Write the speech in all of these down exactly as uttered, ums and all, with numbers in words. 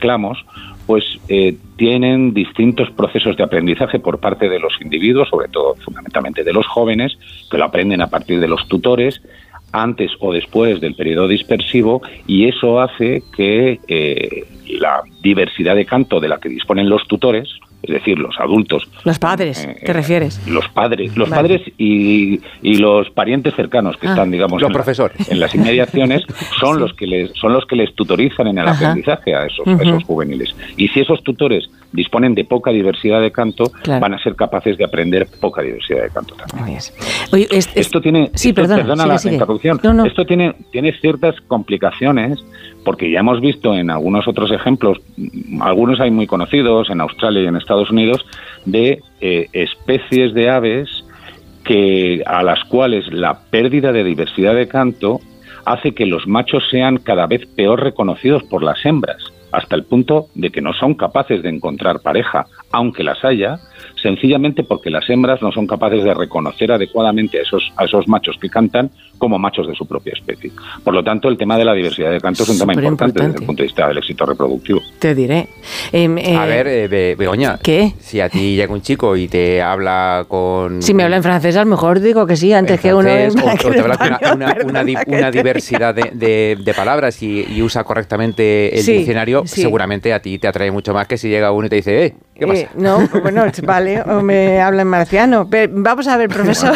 reclamos, pues eh, tienen distintos procesos de aprendizaje por parte de los individuos, sobre todo fundamentalmente de los jóvenes, que lo aprenden a partir de los tutores, antes o después del periodo dispersivo, y eso hace que eh, la diversidad de canto de la que disponen los tutores, es decir, los adultos. Los padres, eh, ¿te refieres? Los padres, los vale. padres y, y los parientes cercanos que ah. están, digamos, los en, profesores. La, en las inmediaciones, son sí. los que les son los que les tutorizan en el Ajá. aprendizaje a esos, uh-huh. a esos juveniles. Y si esos tutores disponen de poca diversidad de canto, claro. van a ser capaces de aprender poca diversidad de canto también. Oye, es, es, esto tiene, sí, esto, perdona, perdona sigue, la sigue. interrupción. No, no. Esto tiene, tiene ciertas complicaciones, porque ya hemos visto en algunos otros ejemplos, algunos hay muy conocidos en Australia y en Estados Unidos, de eh, especies de aves que a las cuales la pérdida de diversidad de canto hace que los machos sean cada vez peor reconocidos por las hembras, hasta el punto de que no son capaces de encontrar pareja, aunque las haya, sencillamente porque las hembras no son capaces de reconocer adecuadamente a esos, a esos machos que cantan como machos de su propia especie. Por lo tanto, el tema de la diversidad de canto es un tema importante, importante desde el punto de vista del éxito reproductivo. Te diré. Eh, eh, a ver, eh, Begoña, ¿qué? Si a ti llega un chico y te habla con... Si me habla en francés, a lo mejor digo que sí, antes que francés, uno... O, o te habla con una, una, una, di, una diversidad de, de, de palabras y, y usa correctamente el sí, diccionario, sí. seguramente a ti te atrae mucho más que si llega uno y te dice, eh, ¿qué pasa? Eh, no, bueno, vale, o me habla en marciano. Pero vamos a ver, profesor.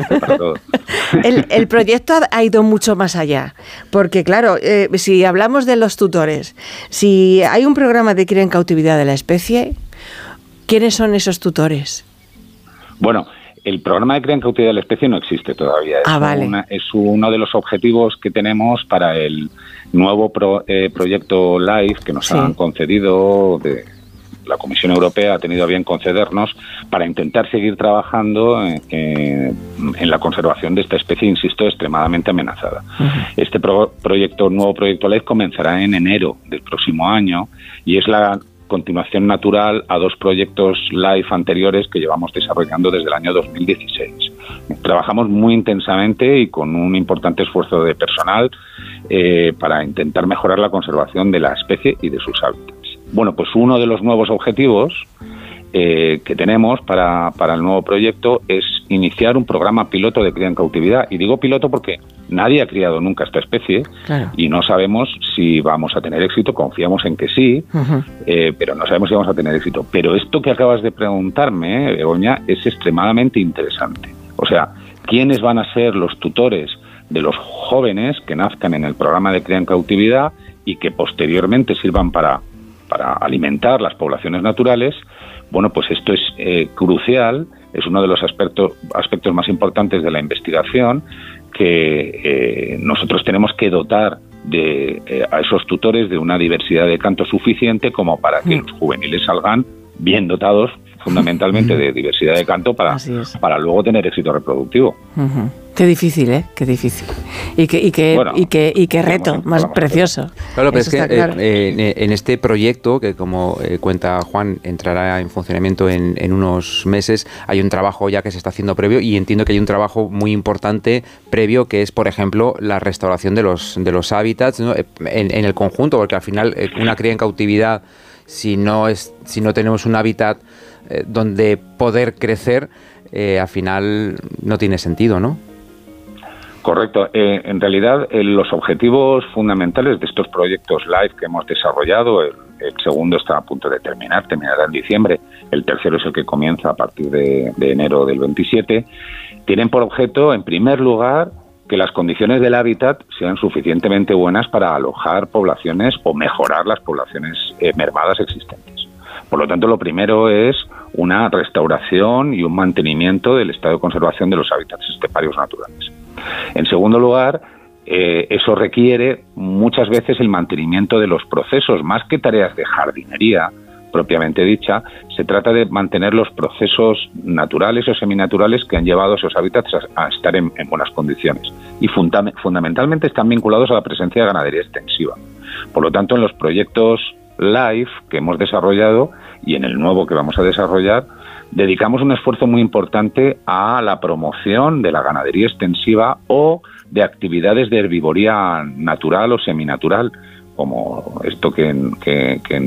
el, el proyecto ha ido mucho más allá. Porque, claro, eh, si hablamos de los tutores, si hay un programa de cría en cautividad de la especie, ¿quiénes son esos tutores? Bueno, el programa de cría en cautividad de la especie no existe todavía. Es, ah, vale. una, es uno de los objetivos que tenemos para el nuevo pro, eh, proyecto LIFE que nos sí. han concedido de... La Comisión Europea ha tenido a bien concedernos para intentar seguir trabajando en, en la conservación de esta especie, insisto, extremadamente amenazada. Uh-huh. Este pro, proyecto, nuevo proyecto LIFE comenzará en enero del próximo año y es la continuación natural a dos proyectos LIFE anteriores que llevamos desarrollando desde el año dos mil dieciséis. Trabajamos muy intensamente y con un importante esfuerzo de personal eh, para intentar mejorar la conservación de la especie y de sus hábitats. Bueno, pues uno de los nuevos objetivos eh, que tenemos para, para el nuevo proyecto es iniciar un programa piloto de cría en cautividad. Y digo piloto porque nadie ha criado nunca esta especie claro. y no sabemos si vamos a tener éxito. Confiamos en que sí, uh-huh. eh, pero no sabemos si vamos a tener éxito. Pero esto que acabas de preguntarme, Begoña, es extremadamente interesante. O sea, ¿quiénes van a ser los tutores de los jóvenes que nazcan en el programa de cría en cautividad y que posteriormente sirvan para... para alimentar las poblaciones naturales? Bueno, pues esto es eh, crucial, es uno de los aspectos, aspectos más importantes de la investigación que eh, nosotros tenemos que dotar de, eh, a esos tutores de una diversidad de canto suficiente como para que los juveniles salgan bien dotados fundamentalmente de diversidad de canto para, para luego tener éxito reproductivo. Uh-huh. Qué difícil, ¿eh? Qué difícil. Y qué, y qué, bueno, y qué, y qué reto bueno, más precioso. Claro, pero es que claro. eh, eh, en este proyecto, que como eh, cuenta Juan, entrará en funcionamiento en, en unos meses, hay un trabajo ya que se está haciendo previo y entiendo que hay un trabajo muy importante previo que es, por ejemplo, la restauración de los, de los hábitats, ¿no? en, en el conjunto, porque al final eh, una cría en cautividad, si no, es, si no tenemos un hábitat eh, donde poder crecer, eh, al final no tiene sentido, ¿no? Correcto. Eh, en realidad, eh, los objetivos fundamentales de estos proyectos LIFE que hemos desarrollado, el, el segundo está a punto de terminar, terminará en diciembre, el tercero es el que comienza a partir de, de enero del veintisiete, tienen por objeto, en primer lugar, que las condiciones del hábitat sean suficientemente buenas para alojar poblaciones o mejorar las poblaciones eh, mermadas existentes. Por lo tanto, lo primero es una restauración y un mantenimiento del estado de conservación de los hábitats esteparios naturales. En segundo lugar, eh, eso requiere muchas veces el mantenimiento de los procesos, más que tareas de jardinería propiamente dicha, se trata de mantener los procesos naturales o seminaturales que han llevado a esos hábitats a, a estar en, en buenas condiciones. Y funda- fundamentalmente están vinculados a la presencia de ganadería extensiva. Por lo tanto, en los proyectos LIFE que hemos desarrollado y en el nuevo que vamos a desarrollar, dedicamos un esfuerzo muy importante a la promoción de la ganadería extensiva o de actividades de herbivoría natural o seminatural, como esto que, que, que